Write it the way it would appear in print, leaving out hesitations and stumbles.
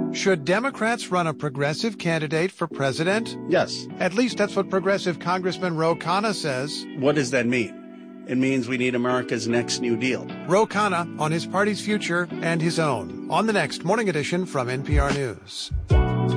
Should Democrats run a progressive candidate for president? Yes. At least that's what progressive Congressman Ro Khanna says. What does that mean? It means we need America's next New Deal. Ro Khanna on his party's future and his own on the next Morning Edition from NPR News.